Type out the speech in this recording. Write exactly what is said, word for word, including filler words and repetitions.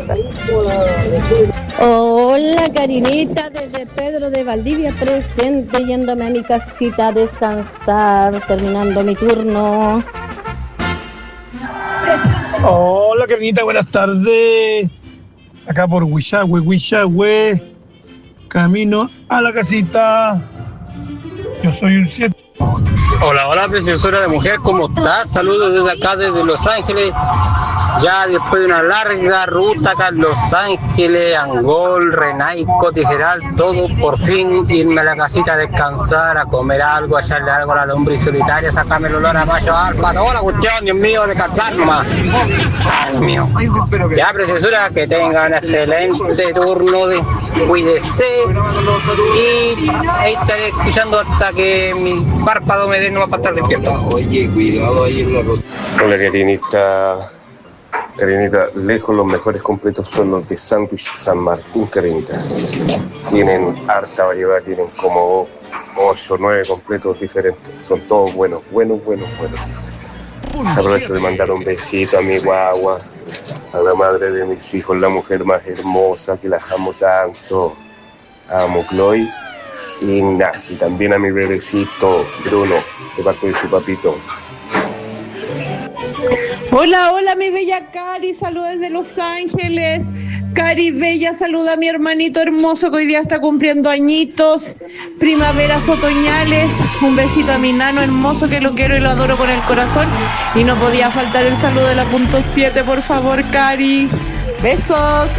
casa. Hola, Karinita, desde Pedro de Valdivia presente, yéndome a mi casita a descansar, terminando mi turno. Hola, Karinita, buenas tardes. Acá por Huishahue, Huishahue, camino a la casita. Yo soy un siete. Hola, hola, preciosura de mujer, ¿cómo estás? Saludos desde acá, desde Los Ángeles. Ya después de una larga ruta acá en Los Ángeles, Angol, Renaico, Tijeral, todo, por fin irme a la casita a descansar, a comer algo, a echarle algo a la lombriz solitaria, sacarme el olor a macho alfa, toda la cuestión, Dios mío, descansar nomás. Ay, Dios mío. Ya, preciosura, que tengan excelente turno, de, cuídese, y ahí estaré escuchando hasta que mi párpado me dé nomás para estar despierto. Oye, cuidado ahí en la ruta. Hola, Karinita. Karinita, lejos los mejores completos son los de Sándwich San Martín, Karinita. Tienen harta variedad, tienen como ocho o nueve completos diferentes. Son todos buenos, buenos, buenos, buenos. Aprovecho de mandar un besito a mi guagua, a la madre de mis hijos, la mujer más hermosa, que la amo tanto. Amo Chloe y Ignacy, también a mi bebecito Bruno, de parte de su papito. Hola, hola, mi bella Cari, saludos desde Los Ángeles. Cari Bella, saluda a mi hermanito hermoso que hoy día está cumpliendo añitos. Primaveras otoñales. Un besito a mi nano hermoso que lo quiero y lo adoro con el corazón. Y no podía faltar el saludo de la punto siete, por favor, Cari. Besos.